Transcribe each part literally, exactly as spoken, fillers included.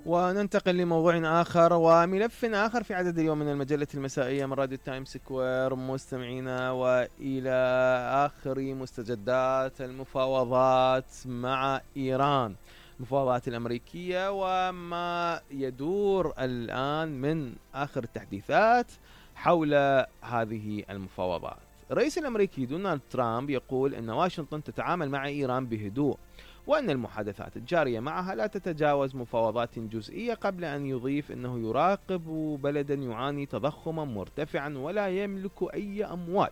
وننتقل لموضوع آخر وملف آخر في عدد اليوم من المجلة المسائية من راديو تايم سكوير مستمعينا، وإلى آخر مستجدات المفاوضات مع إيران، المفاوضات الأمريكية وما يدور الآن من آخر التحديثات حول هذه المفاوضات. الرئيس الأمريكي دونالد ترامب يقول أن واشنطن تتعامل مع إيران بهدوء، وأن المحادثات الجارية معها لا تتجاوز مفاوضات جزئية، قبل أن يضيف أنه يراقب بلدا يعاني تضخما مرتفعا ولا يملك أي أموال.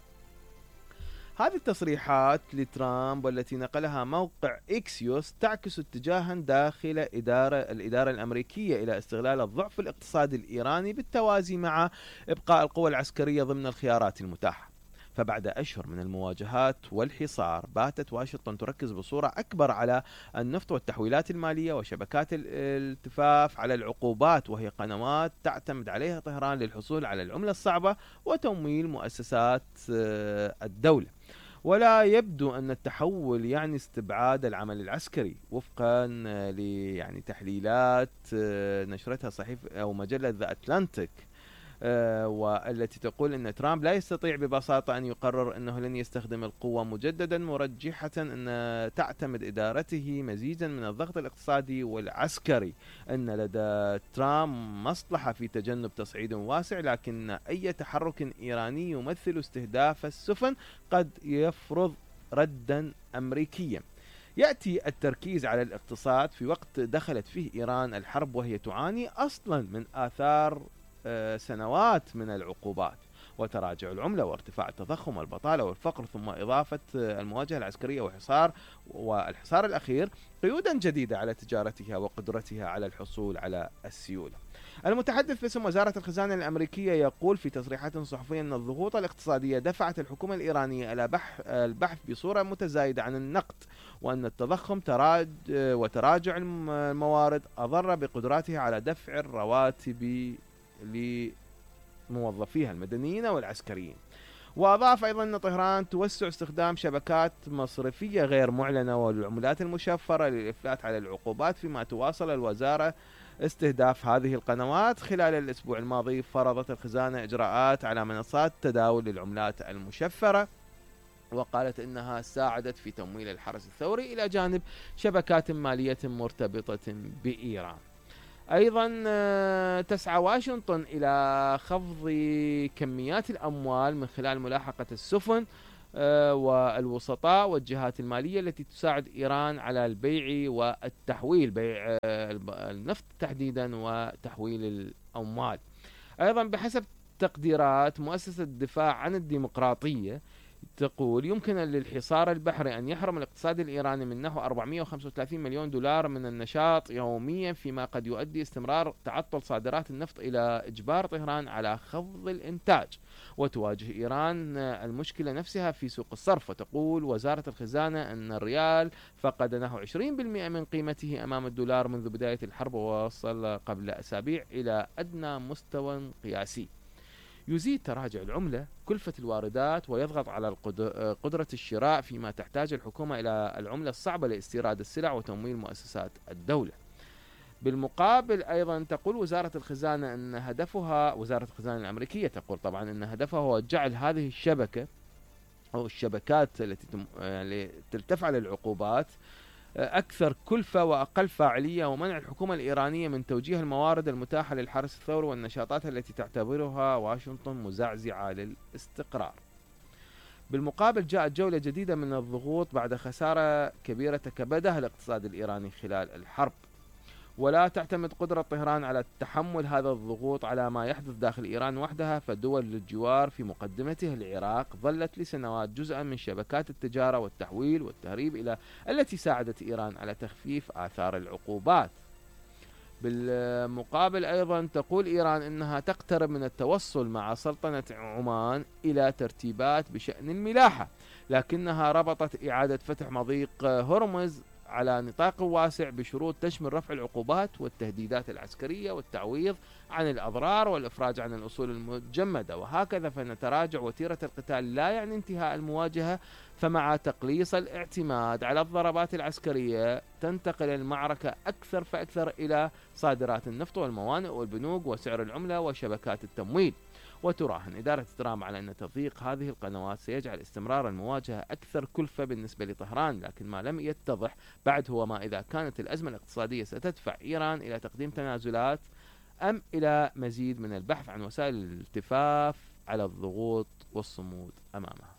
هذه التصريحات لترامب والتي نقلها موقع إكسيوس تعكس اتجاها داخل إدارة الإدارة الأمريكية إلى استغلال الضعف الاقتصادي الإيراني بالتوازي مع إبقاء القوى العسكرية ضمن الخيارات المتاحة. فبعد أشهر من المواجهات والحصار، باتت واشنطن تركز بصورة أكبر على النفط والتحويلات المالية وشبكات الالتفاف على العقوبات، وهي قنوات تعتمد عليها طهران للحصول على العملة الصعبة وتمويل مؤسسات الدولة. ولا يبدو أن التحول يعني استبعاد العمل العسكري، وفقا ل يعني تحليلات نشرتها صحيفة أو مجلة ذا أتلانتيك، آه والتي تقول أن ترامب لا يستطيع ببساطة أن يقرر أنه لن يستخدم القوة مجددا، مرجحة أن تعتمد إدارته مزيجا من الضغط الاقتصادي والعسكري. أن لدى ترامب مصلحة في تجنب تصعيد واسع، لكن أي تحرك إيراني يمثل استهداف السفن قد يفرض ردا أمريكيا. يأتي التركيز على الاقتصاد في وقت دخلت فيه إيران الحرب وهي تعاني أصلا من آثار سنوات من العقوبات وتراجع العملة وارتفاع التضخم والبطالة والفقر، ثم إضافة المواجهة العسكرية وحصار والحصار الأخير قيودا جديدة على تجارتها وقدرتها على الحصول على السيولة. المتحدث باسم وزارة الخزانة الأمريكية يقول في تصريحات صحفية أن الضغوط الاقتصادية دفعت الحكومة الإيرانية إلى البحث بصورة متزايدة عن النقد، وأن التضخم تراج وتراجع الموارد أضر بقدراتها على دفع الرواتب لموظفيها المدنيين والعسكريين. وأضاف أيضا أن طهران توسع استخدام شبكات مصرفية غير معلنة والعملات المشفرة للإفلات على العقوبات، فيما تواصل الوزارة استهداف هذه القنوات. خلال الأسبوع الماضي فرضت الخزانة إجراءات على منصات تداول للعملات المشفرة، وقالت إنها ساعدت في تمويل الحرس الثوري إلى جانب شبكات مالية مرتبطة بإيران. أيضا تسعى واشنطن إلى خفض كميات الأموال من خلال ملاحقة السفن والوسطاء والجهات المالية التي تساعد إيران على البيع والتحويل، بيع النفط تحديدا وتحويل الأموال. أيضا بحسب تقديرات مؤسسة الدفاع عن الديمقراطية تقول يمكن للحصار البحري أن يحرم الاقتصاد الإيراني من نحو أربعمئة وخمسة وثلاثين مليون دولار من النشاط يوميا، فيما قد يؤدي استمرار تعطل صادرات النفط إلى إجبار طهران على خفض الإنتاج. وتواجه إيران المشكلة نفسها في سوق الصرف، وتقول وزارة الخزانة أن الريال فقد نحو عشرين بالمئة من قيمته أمام الدولار منذ بداية الحرب، ووصل قبل أسابيع إلى أدنى مستوى قياسي. يزيد تراجع العملة كلفة الواردات ويضغط على قدرة الشراء، فيما تحتاج الحكومة إلى العملة الصعبة لاستيراد السلع وتمويل مؤسسات الدولة. بالمقابل أيضا تقول وزارة الخزانة أن هدفها، وزارة الخزانة الأمريكية تقول طبعا أن هدفها هو جعل هذه الشبكة أو الشبكات التي يعني تلتف على العقوبات أكثر كلفة وأقل فاعلية، ومنع الحكومة الإيرانية من توجيه الموارد المتاحة للحرس الثوري والنشاطات التي تعتبرها واشنطن مزعزعة للاستقرار. بالمقابل جاءت جولة جديدة من الضغوط بعد خسارة كبيرة تكبدها الاقتصاد الإيراني خلال الحرب، ولا تعتمد قدرة طهران على تحمل هذا الضغوط على ما يحدث داخل إيران وحدها، فدول الجوار في مقدمته العراق ظلت لسنوات جزءا من شبكات التجارة والتحويل والتهريب إلى التي ساعدت إيران على تخفيف آثار العقوبات. بالمقابل أيضا تقول إيران أنها تقترب من التوصل مع سلطنة عمان إلى ترتيبات بشأن الملاحة، لكنها ربطت إعادة فتح مضيق هرمز على نطاق واسع بشروط تشمل رفع العقوبات والتهديدات العسكرية والتعويض عن الأضرار والإفراج عن الأصول المجمدة. وهكذا فإن تراجع وتيرة القتال لا يعني انتهاء المواجهة، فمع تقليص الاعتماد على الضربات العسكرية تنتقل المعركة أكثر فأكثر إلى صادرات النفط والموانئ والبنوك وسعر العملة وشبكات التمويل. وتراهن إدارة ترامب على أن تضييق هذه القنوات سيجعل استمرار المواجهة أكثر كلفة بالنسبة لطهران، لكن ما لم يتضح بعد هو ما إذا كانت الأزمة الاقتصادية ستدفع إيران إلى تقديم تنازلات أم إلى مزيد من البحث عن وسائل الالتفاف على الضغوط والصمود أمامها.